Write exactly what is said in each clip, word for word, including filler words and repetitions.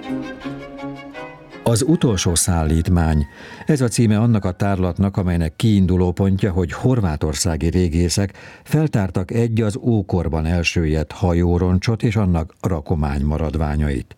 Az utolsó szállítmány. Ez a címe annak a tárlatnak, amelynek kiinduló pontja, hogy horvátországi régészek feltártak egy az ókorban elsüllyedt hajóroncsot és annak rakomány maradványait.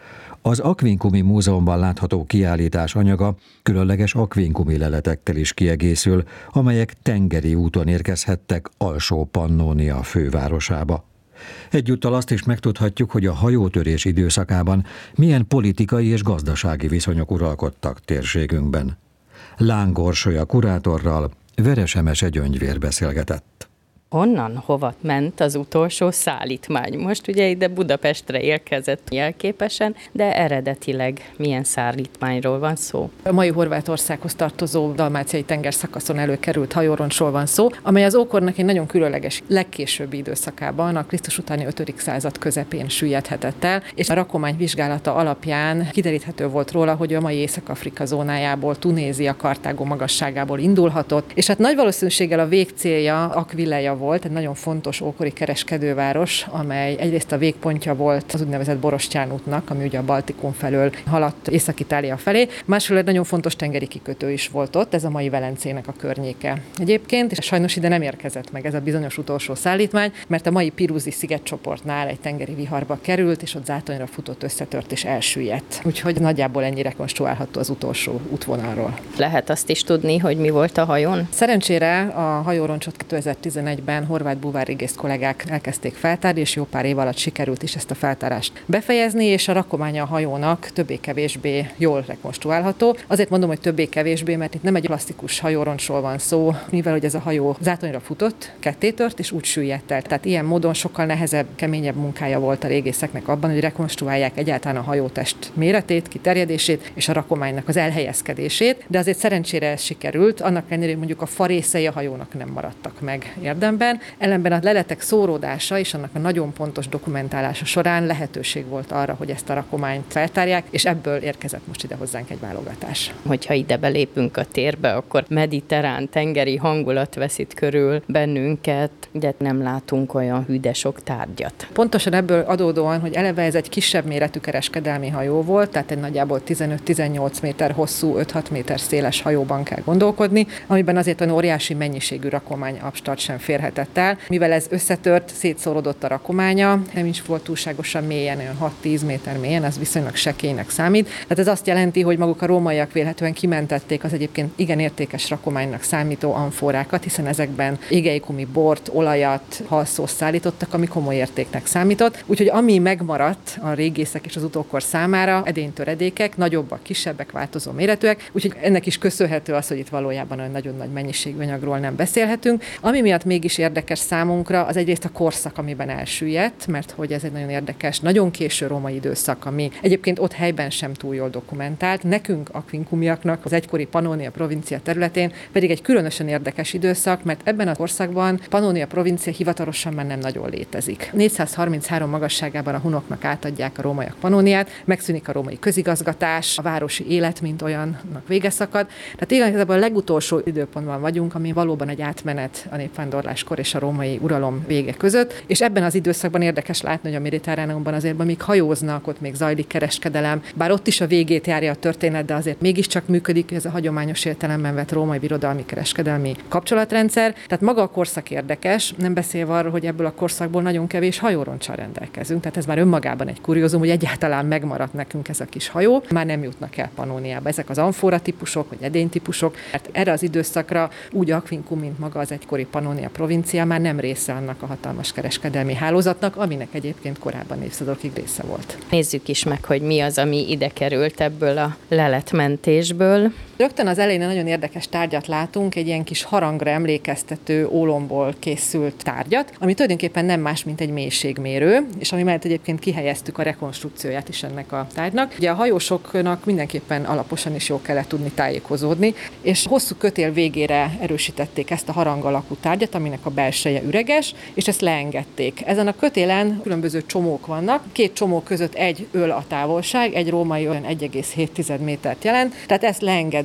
Az Aquincumi Múzeumban látható kiállítás anyaga különleges aquincumi leletekkel is kiegészül, amelyek tengeri úton érkezhettek Alsó-Pannónia fővárosába. Egyúttal azt is megtudhatjuk, hogy a hajótörés időszakában milyen politikai és gazdasági viszonyok uralkodtak térségünkben. Láng Orsolya kurátorral Veres Emese Gyöngyvér beszélgetett. Honnan, hova ment az utolsó szállítmány? Most ugye ide Budapestre érkezett jelképesen, de eredetileg milyen szállítmányról van szó? A mai Horvátországhoz tartozó dalmáciai tengerszakaszon előkerült hajóroncsról van szó, amely az ókornak egy nagyon különleges, legkésőbbi időszakában, a Krisztus utáni ötödik század közepén süllyedhetett el, és a rakomány vizsgálata alapján kideríthető volt róla, hogy a mai Észak-Afrika zónájából, Tunézia, Kartágó magasságából indulhatott, és hát nagy valószínűséggel a végcélja Aquileia volt, egy nagyon fontos ókori kereskedőváros, amely egyrészt a végpontja volt az úgynevezett Borostyán útnak, ami ugye a Baltikum felől haladt Észak-Itália felé, másról egy nagyon fontos tengeri kikötő is volt ott, ez a mai Velencének a környéke. Egyébként, és sajnos ide nem érkezett meg ez a bizonyos utolsó szállítmány, mert a mai Pirúzi szigetcsoportnál egy tengeri viharba került, és ott zátonyra futott, összetört és elsüllyedt. Úgyhogy nagyjából ennyi rekonstruálható az utolsó útvonalról. Lehet azt is tudni, hogy mi volt a hajón? Szerencsére a hajóroncsot kétezer-tizenegyben horvát búvárrégész kollégák elkezdték feltárni, és jó pár év alatt sikerült is ezt a feltárást befejezni, és a rakománya a hajónak többé-kevésbé jól rekonstruálható. Azért mondom, hogy többé-kevésbé, mert itt nem egy klasszikus hajóroncsról van szó, mivel hogy ez a hajó zátonyra futott, kettétört, és úgy süllyedt el. Tehát ilyen módon sokkal nehezebb, keményebb munkája volt a régészeknek abban, hogy rekonstruálják egyáltalán a hajótest méretét, kiterjedését és a rakománynak az elhelyezkedését, de azért szerencsére ez sikerült, annak ellenére, hogy mondjuk a farészei a hajónak nem maradtak meg érdemben. Ellenben a leletek szóródása és annak a nagyon pontos dokumentálása során lehetőség volt arra, hogy ezt a rakományt feltárják, és ebből érkezett most ide hozzánk egy válogatás. Hogyha ide belépünk a térbe, akkor mediterrán tengeri hangulat vesz itt körül bennünket, de nem látunk olyan hű, de sok tárgyat. Pontosan ebből adódóan, hogy eleve ez egy kisebb méretű kereskedelmi hajó volt, tehát egy nagyjából tizenöt-tizennyolc méter hosszú, öt-hat méter széles hajóban kell gondolkodni, amiben azért olyan óriási mennyiségű rakomány abstart sem férhetett el. Mivel ez összetört, szétszórodott a rakománya, nem is volt túlságosan mélyen, olyan hat-tíz méter mélyen, ez viszonylag sekélynek számít. Tehát ez azt jelenti, hogy maguk a rómaiak vélhetően kimentették az egyébként igen értékes rakománynak számító amforákat, hiszen ezekben égeikumi bort, olajat, halszószt szállítottak, ami komoly értéknek számított. Úgyhogy ami megmaradt a régészek és az utókor számára, edénytöredékek, nagyobbak, kisebbek, változó méretűek, úgyhogy ennek is köszönhető az, hogy itt valójában olyan nagyon nagy mennyiségű anyagról nem beszélhetünk. Ami miatt mégis érdekes számunkra, az egyrészt a korszak, amiben elsüllyedt, mert hogy ez egy nagyon érdekes, nagyon késő római időszak, ami egyébként ott helyben sem túl jól dokumentált. Nekünk, aquincumjaknak, az egykori Pannónia provincia területén pedig egy különösen érdekes időszak, mert ebben a korszakban Pannónia provincia hivatalosan már nem nagyon létezik. négyszázharminchárom magasságában a hunoknak átadják a rómaiak Pannóniát, megszűnik a római közigazgatás, a városi élet, mint olyannak vége szakad. Tehát igazából a legutolsó időpontban vagyunk, ami valóban egy átmenet a népvándorláskor és a római uralom vége között, és ebben az időszakban érdekes látni, hogy a Mediterráneumban azért, amíg hajóznak, ott még zajlik kereskedelem, bár ott is a végét járja a történet, de azért mégiscsak működik ez a hagyományos értelemben vett római birodalmi kereskedelmi kapcsolatrendszer. Tehát maga a korszak érdekes, nem beszélve arról, hogy ebből a korszakból nagyon kevés hajóroncsal rendelkezünk. Tehát ez már önmagában egy kuriózum, hogy egyáltalán megmaradt nekünk ez a kis hajó, már nem jutnak el Pannóniába. Ezek az amfora típusok, vagy edénytípusok, mert erre az időszakra úgy Aquincum, mint maga az egykori Pannónia provincia már nem része annak a hatalmas kereskedelmi hálózatnak, aminek egyébként korábban évszázadokig része volt. Nézzük is meg, hogy mi az, ami ide került ebből a leletmentésből. Rögtön az elején nagyon érdekes tárgyat látunk, egy ilyen kis harangra emlékeztető ólomból készült tárgyat, ami tulajdonképpen nem más, mint egy mélységmérő, és ami mellett egyébként kihelyeztük a rekonstrukcióját is ennek a tárgynak. Ugye a hajósoknak mindenképpen alaposan is jól kellett tudni tájékozódni, és hosszú kötél végére erősítették ezt a harang alakú tárgyat, aminek a belseje üreges, és ezt leengedték. Ezen a kötélen különböző csomók vannak, két csomó között egy öl a távolság, egy római olyan egy egész hét métert jelent, tehát ezt leengedve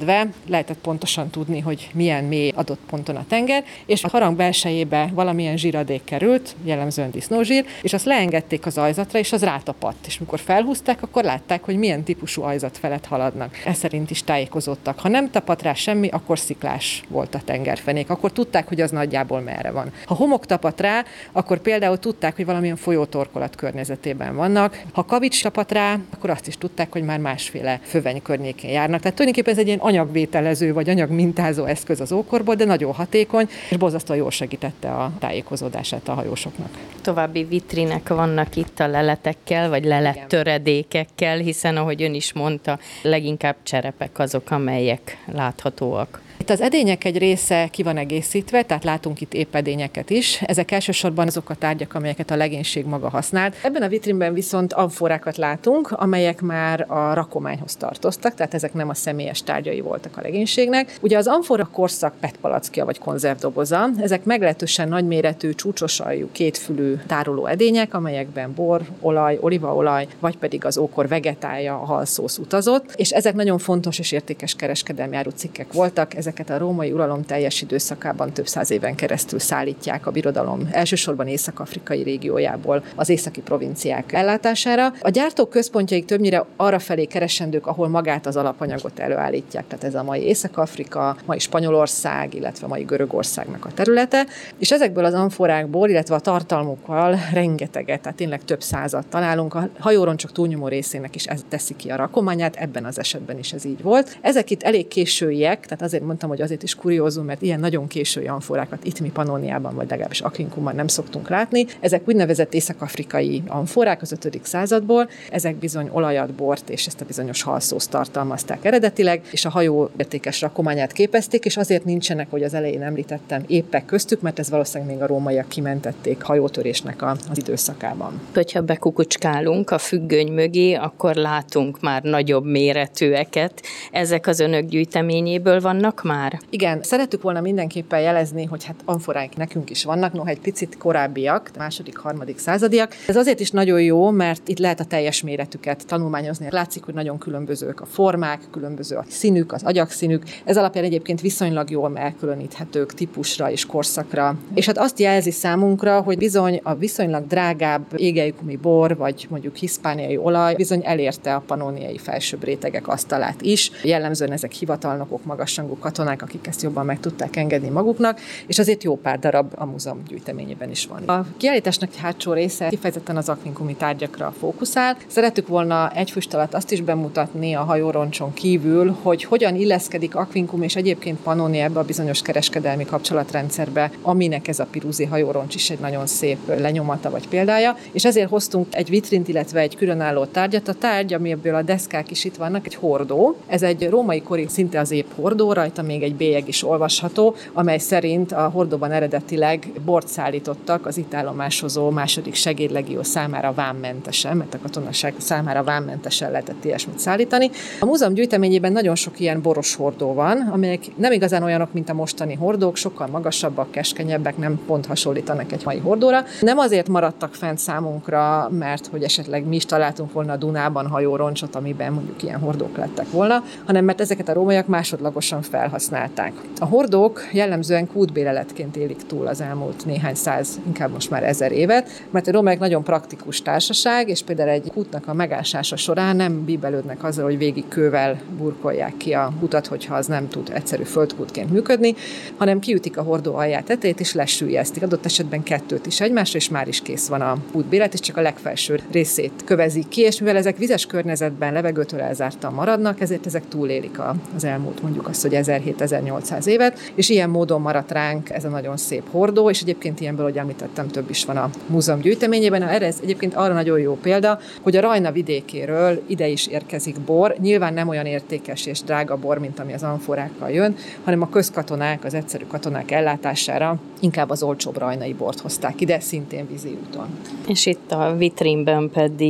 lefedve, lehetett pontosan tudni, hogy milyen mély adott ponton a tenger, és a harang belsejébe valamilyen zsíradék került, jellemzően disznózsír, és azt leengedték az ajzatra, és az rátapadt. És mikor felhúzták, akkor látták, hogy milyen típusú ajzat felett haladnak. Ez szerint is tájékozódtak. Ha nem tapadt rá semmi, akkor sziklás volt a tengerfenék. Akkor tudták, hogy az nagyjából merre van. Ha homok tapadt rá, akkor például tudták, hogy valamilyen folyótorkolat környezetében vannak. Ha kavics tapadt rá, akkor azt is tudták, hogy már másféle föveny környékén járnak. Tehát tulajdonképpen ez egy ilyen anyagvételező vagy anyagmintázó eszköz az ókorból, de nagyon hatékony, és borzasztóan jól segítette a tájékozódását a hajósoknak. További vitrinek vannak itt a leletekkel, vagy lelettöredékekkel, hiszen ahogy ön is mondta, leginkább cserepek azok, amelyek láthatóak. Itt az edények egy része ki van egészítve, tehát látunk itt épp edényeket is. Ezek elsősorban azok a tárgyak, amelyeket a legénység maga használt. Ebben a vitrínben viszont amforákat látunk, amelyek már a rakományhoz tartoztak, tehát ezek nem a személyes tárgyai voltak a legénységnek. Ugye az amfora korszak petpalackja vagy konzervdoboza, ezek meglehetősen nagyméretű, csúcsos aljú, kétfülű tároló edények, amelyekben bor, olaj, olívaolaj, vagy pedig az ókor vegetálja, a halszósz utazott, és ezek nagyon fontos és értékes kereskedelmi árucikkek voltak. Ezeket a római uralom teljes időszakában több száz éven keresztül szállítják a birodalom elsősorban észak-afrikai régiójából az északi provinciák ellátására. A gyártók központjaik többnyire arra felé keresendők, ahol magát az alapanyagot előállítják, tehát ez a mai Észak-Afrika, mai Spanyolország, illetve mai Görögországnak a területe, és ezekből az amforákból, illetve a tartalmukkal rengeteget, tehát tényleg több százat találunk. A hajóroncsok túlnyomó részének is ez teszi ki a rakományát, ebben az esetben is ez így volt. Ezek itt elég későiek, tehát azért mondtam, hogy azért is kuriózum, mert ilyen nagyon késői amforákat itt mi Pannoniában, vagy legalábbis Aquincumban nem szoktunk látni. Ezek úgynevezett észak-afrikai amforák az ötödik századból, ezek bizony olajat, bort és ezt a bizonyos halszószt tartalmazták eredetileg, és a hajó értékes rakományát képezték, és azért nincsenek, hogy az elején említettem, épek köztük, mert ez valószínűleg még a rómaiak kimentették hajótörésnek a, az időszakában. Hogyha bekukucskálunk a függöny mögé, akkor látunk már nagyobb méretűeket. Ezek az önök gyűjteményéből vannak már? Igen, szerettük volna mindenképpen jelezni, hogy hát amforáink nekünk is vannak, noha egy picit korábbiak, második, harmadik századiak. Ez azért is nagyon jó, mert itt lehet a teljes méretüket tanulmányozni. Látszik, hogy nagyon különbözők a formák, különböző a színük, az agyakszínük. Ez alapján egyébként viszonylag jól elkülöníthetők típusra és korszakra. És hát azt jelzi számunkra, hogy bizony a viszonylag drágább égelyikumi bor, vagy mondjuk hiszpániai olaj bizony elérte a pannoniai felsőbb rétegek asztalát is. Jellemzően ezek hivatalnokok, magasrangú katonák, akik ezt jobban meg tudták engedni maguknak, és azért jó pár darab a múzeum gyűjteményében is van. A kiállításnak hátsó része kifejezetten az aquincumi tárgyakra fókuszál. Szerettük volna egy füst alatt azt is bemutatni a hajóroncson kívül, hogy hogyan illeszkedik Aquincum és egyébként Pannonia ebbe a bizonyos kereskedelmi kapcsolatrendszerbe, aminek ez a Pirúzi hajóroncs is egy nagyon szép lenyomata vagy példája, és ezért hoztunk egy vitrint, illetve egy különálló tárgyat. A tárgy, amiből a deszkák is itt vannak, egy hordó. Ez egy római kori szinte az épp hordó, rajta még egy bélyeg is olvasható, amely szerint a hordóban eredetileg bort szállítottak az itt állomásozó második segédlegió számára vámmentesen, mert a katonaság számára vámmentesen lehetett ilyesmit szállítani. A múzeum gyűjteményében nagyon sok ilyen boros hordó van, amelyek nem igazán olyanok, mint a mostani hordók, sokkal magasabbak, keskenyebbek, nem pont hasonlítanak egy mai hordóra. Nem azért maradtak fent számunkra, mert hogy esetleg mi is találtunk volna a Dunában hajóroncsot, amiben mondjuk ilyen hordók lettek volna, hanem mert ezeket a rómaiak másodlagosan felhasználták. A hordók jellemzően kútbéleletként élik túl az elmúlt néhány száz, inkább most már ezer évet, mert a rómaiak nagyon praktikus társaság, és például egy kútnak a megásása során nem bíbelődnek azzal, hogy végig kővel burkolják ki a kutat, hogyha az nem tud egyszerű földkútként működni, hanem kiütik a hordó alját tetejét, és lesüllyesztik. Adott esetben kettőt is egymásra, és már is kész van a kútbélet, és csak a legfelső részét kövezik ki, és mivel ezek vizes környezetben levegőtől elzártan maradnak, ezért ezek túlélik az elmúlt mondjuk azt, hogy ezerhétszáz-ezernyolcszáz évet, és ilyen módon maradt ránk ez a nagyon szép hordó, és egyébként ilyenből, hogy említettem, több is van a múzeum gyűjteményében. Erre ez egyébként arra nagyon jó példa, hogy a Rajna vidékéről ide is érkezik bor, nyilván nem olyan értékes és drága bor, mint ami az amforákkal jön, hanem a közkatonák, az egyszerű katonák ellátására inkább az olcsóbb rajnai bort hozták ide, szintén vízi úton. És itt a vitrínben pedig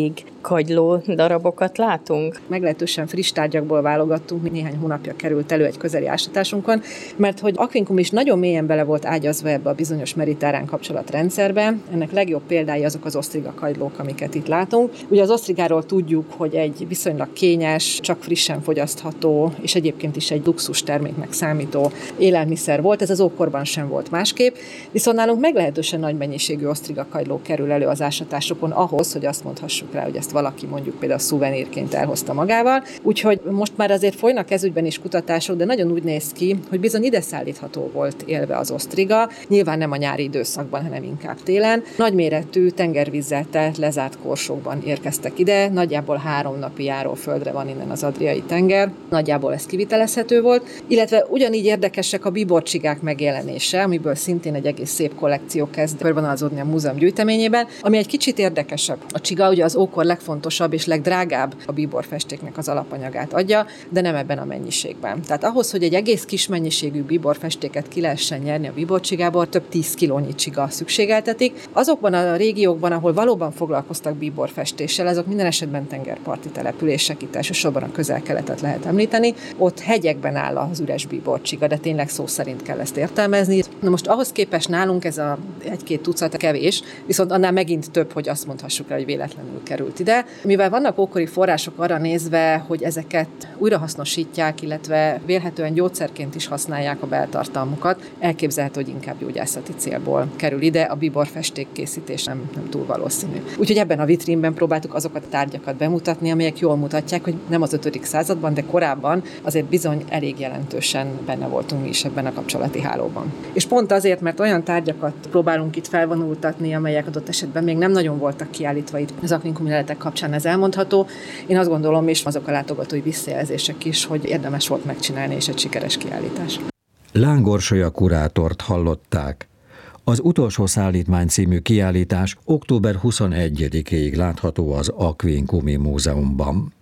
kagyló darabokat látunk? Meglehetősen friss tárgyakból válogattunk, néhány hónapja került elő egy közeli ásatásunkon, mert hogy Aquincum is nagyon mélyen bele volt ágyazva ebbe a bizonyos mediterrán kapcsolatrendszerbe. Ennek legjobb példái azok az osztriga kagylók, amiket itt látunk. Ugye az osztrigáról tudjuk, hogy egy viszonylag kényes, csak frissen fogyasztható, és egyébként is egy luxus terméknek számító élelmiszer volt. Ez az ókorban sem volt másképp, viszont nálunk meglehetősen nagy mennyiségű osztriga kagyló kerül elő az ásatásokon ahhoz, hogy azt mondhassuk rá, hogy ezt valaki mondjuk például szuvenírként elhozta magával. Úgyhogy most már azért folynak ez ügyben is kutatások, de nagyon úgy néz ki, hogy bizony ide szállítható volt élve az osztriga, nyilván nem a nyári időszakban, hanem inkább télen. Nagyméretű tengervízzel telt lezárt korsókban érkeztek ide, nagyjából három napi járóföldre van innen az Adriai tenger, nagyjából ez kivitelezhető volt, illetve ugyanígy érdekesek a bíborcsigák megjelenése, amiből szintén egy egész szép kollekció kezd körvonalazódni a múzeum gyűjteményében, ami egy kicsit érdekesebb. A csiga ugye az ókor legfontosabb és legdrágább a bíborfestéknek az alapanyagát adja, de nem ebben a mennyiségben. Tehát ahhoz, hogy egy egész kis mennyiségű bíborfestéket ki lehessen nyerni a bíborcsigából, több tíz kilónyi csiga szükségeltetik. Azokban a régiókban, ahol valóban foglalkoztak bíborfestéssel, azok minden esetben tengerparti települések, itt elsősorban a Közel-Keletet lehet említeni, ott hegyekben áll az üres bíborcsiga, de tényleg szó szerint kell ezt értelmezni. Na most ahhoz képest nálunk ez a egy-két tucat kevés, viszont annál megint több, hogy azt mondhassuk rá, hogy véletlenül került ide. Mivel vannak ókori források arra nézve, hogy ezeket újrahasznosítják, illetve vélhetően gyógyszerként is használják a beltartalmukat, elképzelhető, hogy inkább gyógyászati célból kerül ide, a bíborfesték készítés nem, nem túl valószínű. Úgyhogy ebben a vitrínben próbáltuk azokat a tárgyakat bemutatni, amelyek jól mutatják, hogy nem az ötödik században, de korábban azért bizony elég jelentősen benne voltunk mi is ebben a kapcsolati hálóban. És pont azért, mert olyan tárgyakat próbálunk itt felvonultatni, amelyek adott esetben még nem nagyon voltak kiállítva itt az Aquincumi leletek kapcsán, ez elmondható. Én azt gondolom, és azok a látogatói visszajelzések is, hogy érdemes volt megcsinálni, és egy sikeres kiállítás. Láng-Orsolya kurátort hallották. Az Utolsó szállítmány című kiállítás október huszonegyedikéig látható az Aquincumi Múzeumban.